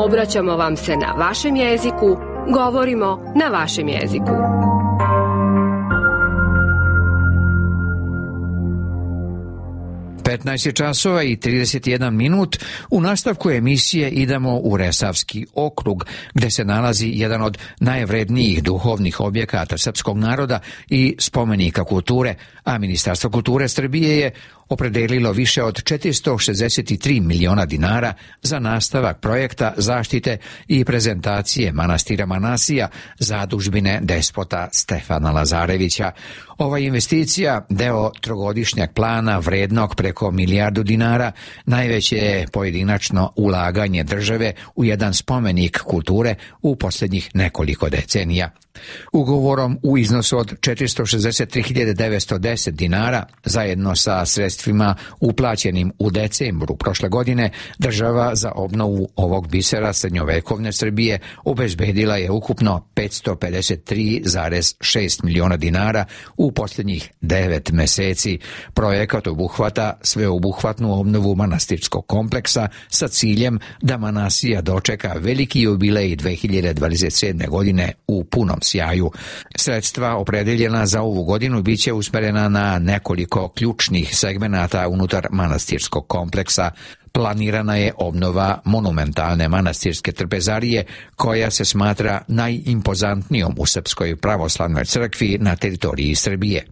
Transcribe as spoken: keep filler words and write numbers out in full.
Obraćamo vam se na vašem jeziku, govorimo na vašem jeziku. petnaest je časova i trideset jedan minut. U nastavku emisije idemo u Resavski okrug, gde se nalazi jedan od najvrednijih duhovnih objekata srpskog naroda i spomenika kulture, a Ministarstvo kulture Srbije je opredelilo više od četiristo šezdeset tri miliona dinara za nastavak projekta zaštite i prezentacije manastira Manasija, zadužbine despota Stefana Lazarevića. Ova investicija, deo trogodišnjeg plana vrednog preko milijardu dinara, najveće je pojedinačno ulaganje države u jedan spomenik kulture u posljednjih nekoliko decenija. Ugovorom u iznosu od četiristo šezdeset tri hiljade devetsto deset dinara, zajedno sa sredstvima uplaćenim u decembru prošle godine, država za obnovu ovog bisera srednjovekovne Srbije obezbedila je ukupno petsto pedeset tri zarez šest miliona dinara u posljednjih devet meseci. Projekat obuhvata sveobuhvatnu obnovu manastirskog kompleksa sa ciljem da Manasija dočeka veliki jubilej dve hiljade dvadeset sedme. godine u punom sjaju. Sredstva opredeljena za ovu godinu biće usmerena na nekoliko ključnih segmenata unutar manastirskog kompleksa. Planirana je obnova monumentalne manastirske trpezarije, koja se smatra najimpozantnijom u Srpskoj pravoslavnoj crkvi na teritoriji Srbije.